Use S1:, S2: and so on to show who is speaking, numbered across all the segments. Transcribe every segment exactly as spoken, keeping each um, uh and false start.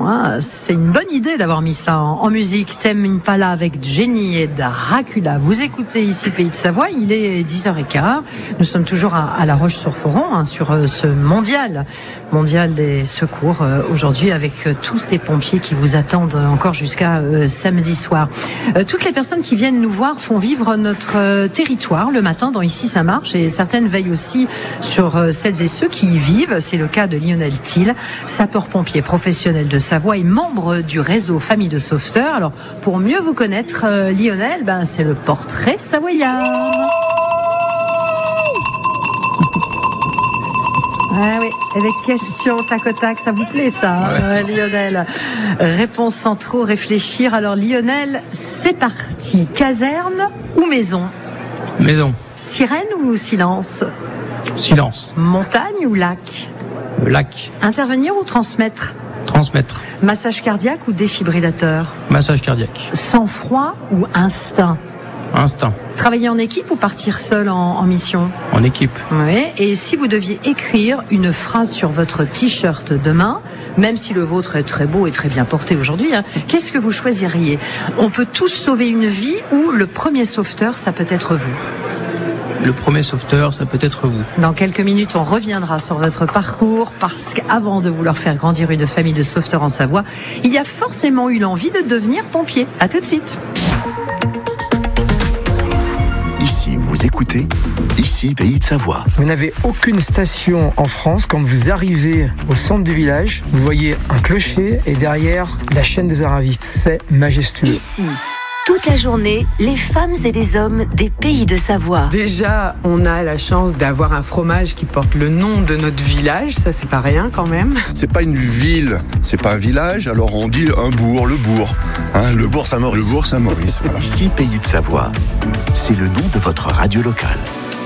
S1: Ah, c'est une bonne idée d'avoir mis ça en, en musique. Tame Impala avec Jenny et Dracula. Vous écoutez ici Pays de Savoie, il est dix heures quinze. Nous sommes toujours à, à La Roche-sur-Foron, hein, sur euh, ce mondial, mondial des secours euh, aujourd'hui, avec euh, tous ces pompiers qui vous attendent encore jusqu'à euh, samedi soir. Euh, toutes les personnes qui viennent nous voir font vivre notre euh, territoire le matin dans Ici ça marche, et certaines veillent aussi sur euh, celles et ceux qui y vivent. C'est le cas de Lionel Thiel, sapeur-pompier professionnel de Savoie et membre du réseau Famille de Sauveteurs. Alors, pour mieux vous connaître, euh, Lionel, ben, c'est le portrait savoyard. Ah oui, et les questions tac au tac, ça vous plaît ça, ouais, euh, Lionel? Réponse sans trop réfléchir. Alors, Lionel, c'est parti. Caserne ou maison?
S2: Maison.
S1: Sirène ou silence?
S2: Silence.
S1: Montagne ou lac?
S2: Lac.
S1: Intervenir ou transmettre?
S2: Transmettre.
S1: Massage cardiaque ou défibrillateur?
S2: Massage cardiaque.
S1: Sang-froid ou instinct?
S2: Instinct.
S1: Travailler en équipe ou partir seul en, en mission?
S2: En équipe.
S1: Oui. Et si vous deviez écrire une phrase sur votre t-shirt demain, même si le vôtre est très beau et très bien porté aujourd'hui, hein, qu'est-ce que vous choisiriez? On peut tous sauver une vie, ou le premier sauveteur, ça peut être vous?
S2: Le premier sauveteur, ça peut être vous.
S1: Dans quelques minutes, on reviendra sur votre parcours, parce qu'avant de vouloir faire grandir une famille de sauveteurs en Savoie, il y a forcément eu l'envie de devenir pompier. À tout de suite.
S3: Ici, vous écoutez Ici, Pays de Savoie.
S4: Vous n'avez aucune station en France. Quand vous arrivez au centre du village, vous voyez un clocher et derrière la chaîne des Aravis. C'est majestueux.
S5: Ici, toute la journée, les femmes et les hommes des Pays de Savoie.
S6: Déjà, on a la chance d'avoir un fromage qui porte le nom de notre village. Ça, c'est pas rien quand même.
S7: C'est pas une ville, c'est pas un village, alors on dit un bourg, le bourg. Hein, le bourg Saint-Maurice. Le bourg Saint-Maurice, voilà.
S3: Ici, Pays de Savoie. C'est le nom de votre radio locale.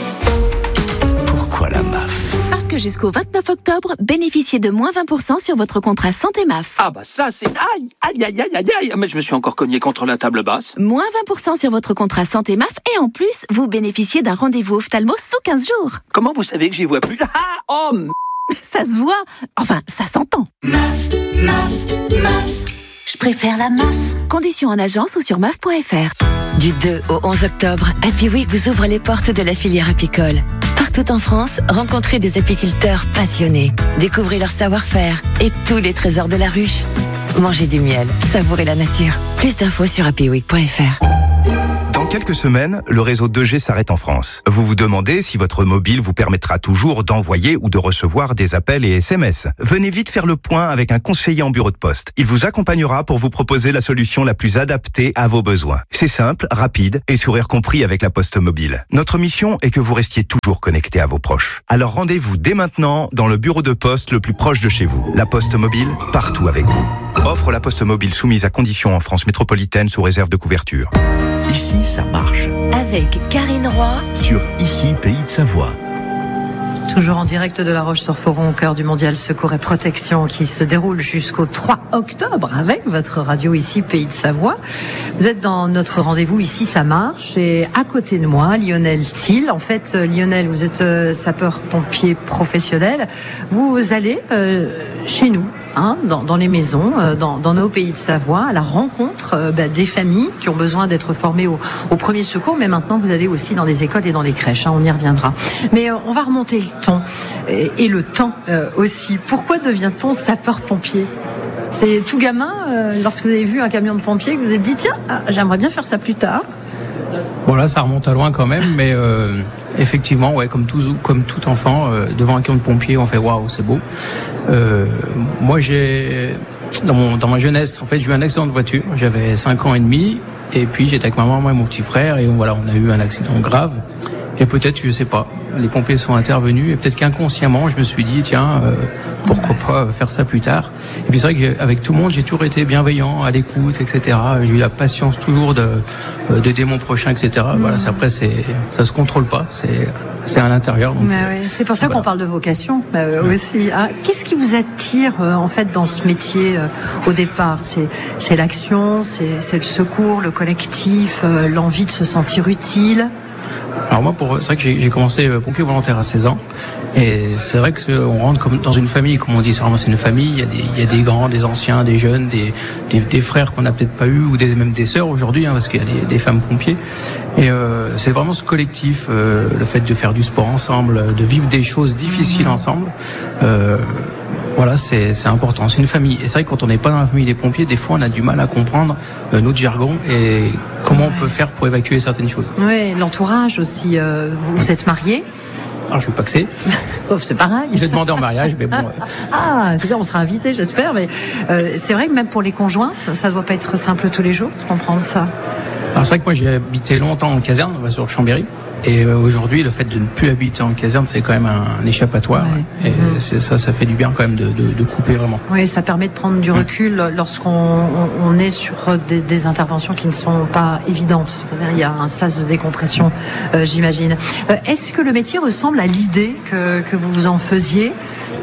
S3: Pourquoi la M A F?
S5: Parce que jusqu'au vingt-neuf octobre, bénéficiez de moins vingt pour cent sur votre contrat santé M A F.
S8: Ah bah ça c'est... Aïe, aïe, aïe, aïe, aïe, aïe. Mais je me suis encore cogné contre la table basse.
S5: Moins vingt pour cent sur votre contrat santé M A F, et en plus, vous bénéficiez d'un rendez-vous ophtalmo sous quinze jours.
S8: Comment vous savez que j'y vois plus? Ah, oh m...
S5: Ça se voit. Enfin, ça s'entend.
S9: M A F, M A F, M A F. Je préfère la M A F.
S5: Conditions en agence ou sur M A F point F R.
S10: Du deux au onze octobre, Happy Week vous ouvre les portes de la filière apicole. Partout en France, rencontrez des apiculteurs passionnés. Découvrez leur savoir-faire et tous les trésors de la ruche. Mangez du miel, savourez la nature. Plus d'infos sur happy week point F R.
S11: Dans quelques semaines, le réseau deux G s'arrête en France. Vous vous demandez si votre mobile vous permettra toujours d'envoyer ou de recevoir des appels et S M S. Venez vite faire le point avec un conseiller en bureau de poste. Il vous accompagnera pour vous proposer la solution la plus adaptée à vos besoins. C'est simple, rapide et sourire compris avec la Poste Mobile. Notre mission est que vous restiez toujours connecté à vos proches. Alors rendez-vous dès maintenant dans le bureau de poste le plus proche de chez vous. La Poste Mobile, partout avec vous. Offre la Poste Mobile soumise à conditions en France métropolitaine sous réserve de couverture.
S3: Ici, ça marche.
S5: Avec Karine Roy
S3: sur Ici, Pays de Savoie.
S1: Toujours en direct de La Roche-sur-Foron, au cœur du Mondial Secours et Protection, qui se déroule jusqu'au trois octobre avec votre radio Ici, Pays de Savoie. Vous êtes dans notre rendez-vous Ici, ça marche. Et à côté de moi, Lionel Thiel. En fait, Lionel, vous êtes sapeur-pompier professionnel. Vous allez euh, chez nous. Hein, dans, dans les maisons, euh, dans, dans nos Pays de Savoie, à la rencontre euh, bah, des familles qui ont besoin d'être formées au, au premier secours, mais maintenant vous allez aussi dans les écoles et dans les crèches, hein, on y reviendra. Mais euh, on va remonter le ton et, et le temps euh, aussi. Pourquoi devient-on sapeur-pompier? C'est tout gamin, euh, lorsque vous avez vu un camion de pompiers, que vous vous êtes dit tiens, ah, j'aimerais bien faire ça plus tard.
S2: Bon là, ça remonte à loin quand même, mais euh, effectivement, ouais, comme tout, comme tout enfant, euh, devant un camion de pompiers, on fait waouh, c'est beau. Euh, moi, j'ai dans mon dans ma jeunesse, en fait, j'ai eu un accident de voiture. J'avais cinq ans et demi, et puis j'étais avec ma maman et mon petit frère, et voilà, on a eu un accident grave. Et peut-être, je sais pas, les pompiers sont intervenus, et peut-être qu'inconsciemment, je me suis dit, tiens, euh, pourquoi pas faire ça plus tard. Et puis c'est vrai qu'avec tout le monde, j'ai toujours été bienveillant, à l'écoute, et cetera. J'ai eu la patience toujours de d'aider mon prochain, et cetera. Mmh. Voilà, c'est, après, c'est, ça se contrôle pas, c'est, c'est à l'intérieur. Donc,
S1: Mais oui, c'est pour ça voilà. qu'on parle de vocation euh, ouais. aussi. Ah, qu'est-ce qui vous attire euh, en fait dans ce métier euh, au départ? C'est, c'est l'action, c'est, c'est le secours, le collectif, euh, l'envie de se sentir utile.
S2: Alors moi, pour, c'est vrai que j'ai, j'ai commencé pompier volontaire à seize ans. Et c'est vrai que on rentre comme dans une famille, comme on dit, c'est vraiment c'est une famille. Il y a des, il y a des grands, des anciens, des jeunes, des, des, des frères qu'on n'a peut-être pas eu, ou des, même des sœurs aujourd'hui, hein, parce qu'il y a des, des femmes pompiers. Et euh, c'est vraiment ce collectif, euh, le fait de faire du sport ensemble, de vivre des choses difficiles ensemble. Euh, Voilà, c'est, c'est important. C'est une famille. Et c'est vrai que quand on n'est pas dans la famille des pompiers, des fois, on a du mal à comprendre euh, notre jargon et comment on peut faire pour évacuer certaines choses.
S1: Oui, l'entourage aussi. Euh, vous, vous êtes marié ?
S2: Alors, je suis paxé.
S1: Oh, c'est pareil.
S2: Je vais demander en mariage, mais bon. Euh...
S1: Ah, c'est bien, on sera invité, j'espère. Mais euh, c'est vrai que même pour les conjoints, ça ne doit pas être simple tous les jours de comprendre ça.
S2: Alors, c'est vrai que moi, j'ai habité longtemps en caserne, on va sur Chambéry. Et aujourd'hui, le fait de ne plus habiter en caserne, c'est quand même un, un échappatoire. Ouais. Et mmh. c'est, ça, ça fait du bien quand même de, de, de couper vraiment.
S1: Oui, ça permet de prendre du recul mmh. lorsqu'on on, on est sur des, des interventions qui ne sont pas évidentes. Il y a un sas de décompression, euh, j'imagine. Euh, est-ce que le métier ressemble à l'idée que, que vous en faisiez ?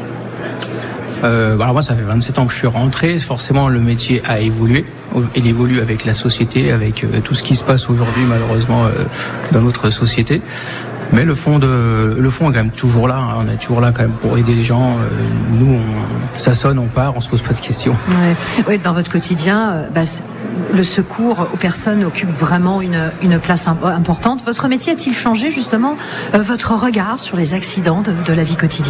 S2: Euh, alors moi, ça fait vingt-sept ans que je suis rentré. Forcément, le métier a évolué. Il évolue avec la société, avec euh, tout ce qui se passe aujourd'hui, malheureusement, euh, dans notre société. Mais le fond de, le fond est quand même toujours là. Hein. On est toujours là quand même pour aider les gens. Euh, nous, on, ça sonne, on part, on se pose pas de questions.
S1: Ouais. Ouais, dans votre quotidien, euh, bah, le secours aux personnes occupe vraiment une, une place importante. Votre métier a-t-il changé justement euh, votre regard sur les accidents de, de la vie quotidienne ?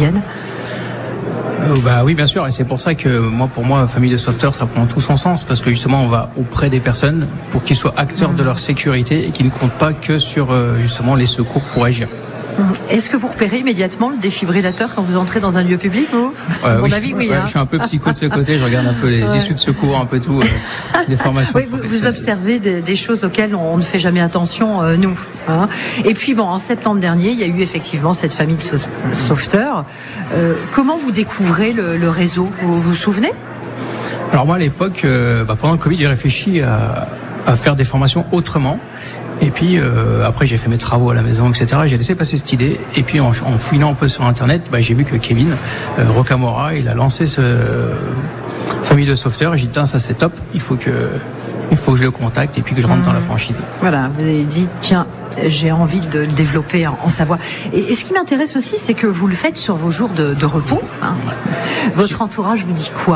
S2: Euh, bah oui, bien sûr, et c'est pour ça que moi, pour moi, famille de sauveteurs, ça prend tout son sens, parce que justement, on va auprès des personnes pour qu'ils soient acteurs mmh. de leur sécurité et qu'ils ne comptent pas que sur euh, justement les secours pour agir.
S1: Est-ce que vous repérez immédiatement le défibrillateur quand vous entrez dans un lieu public, vous ?
S2: euh,
S1: À mon
S2: oui,
S1: avis, oui.
S2: Ouais,
S1: hein.
S2: Je suis un peu psycho de ce côté, je regarde un peu les ouais. issues de secours, un peu tout, euh, des formations.
S1: Oui, vous, vous observez des, des choses auxquelles on ne fait jamais attention, euh, nous. Hein. Et puis, bon, en septembre dernier, il y a eu effectivement cette famille de sau- sauveteurs. Euh, comment vous découvrez le, le réseau ? Vous vous souvenez ?
S2: Alors moi, à l'époque, euh, bah, pendant le Covid, j'ai réfléchi à, à faire des formations autrement. Et puis euh, après j'ai fait mes travaux à la maison, et cetera. J'ai laissé passer cette idée. Et puis en, en fouillant un peu sur Internet, bah, j'ai vu que Kevin euh, Rocamora, il a lancé ce euh, famille de sauveteurs. Et j'ai dit, ça c'est top. Il faut que, il faut que je le contacte et puis que je rentre mmh. dans la franchise.
S1: Voilà, vous avez dit tiens, j'ai envie de le développer en, en Savoie. Et, et ce qui m'intéresse aussi, c'est que vous le faites sur vos jours de, de repos. Hein. Ouais. Votre entourage vous dit quoi ?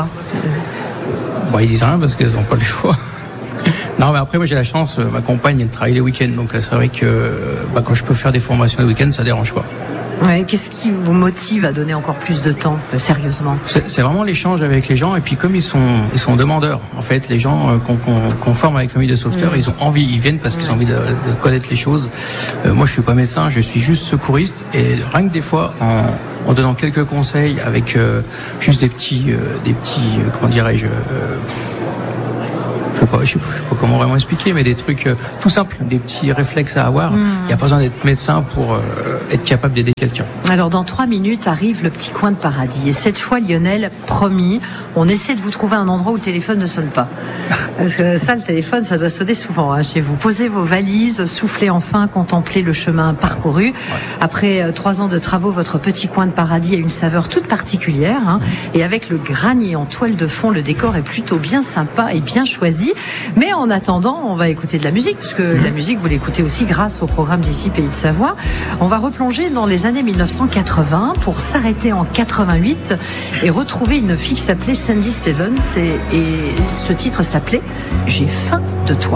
S2: Bah, ils disent rien parce qu'ils n'ont pas le choix. Non, mais après, moi, j'ai la chance, ma compagne, elle travaille les week-ends, donc c'est vrai que bah, quand je peux faire des formations les week-ends, ça dérange pas.
S1: Ouais, qu'est-ce qui vous motive à donner encore plus de temps, euh, sérieusement ?
S2: c'est, c'est vraiment l'échange avec les gens, et puis comme ils sont, ils sont demandeurs, en fait, les gens euh, qu'on, qu'on, qu'on forme avec Famille de Sauveteurs, mmh. ils ont envie, ils viennent parce qu'ils mmh. ont envie de, de connaître les choses. Euh, moi, je suis pas médecin, je suis juste secouriste, et rien que des fois, en, en donnant quelques conseils avec euh, juste des petits, euh, des petits, euh, comment dirais-je. Euh, Je sais pas, je sais pas, je sais pas comment vraiment expliquer, mais des trucs euh, tout simples, des petits réflexes à avoir. Il mmh. n'y a pas besoin d'être médecin pour euh, être capable d'aider quelqu'un.
S1: Alors dans trois minutes arrive le petit coin de paradis. Et cette fois, Lionel, promis, on essaie de vous trouver un endroit où le téléphone ne sonne pas. Parce que ça, le téléphone, ça doit sonner souvent hein, chez vous. Posez vos valises, soufflez enfin, contemplez le chemin parcouru. Ouais. Après euh, trois ans de travaux, votre petit coin de paradis a une saveur toute particulière. Hein, mmh. Et avec le granier en toile de fond, le décor est plutôt bien sympa et bien choisi. Mais en attendant, on va écouter de la musique, puisque mmh. la musique, vous l'écoutez aussi grâce au programme d'ici Pays de Savoie. On va replonger dans les années mille neuf cent quatre-vingts pour s'arrêter en quatre-vingt-huit et retrouver une fille qui s'appelait Sandy Stevens et, et ce titre s'appelait « J'ai faim de toi ».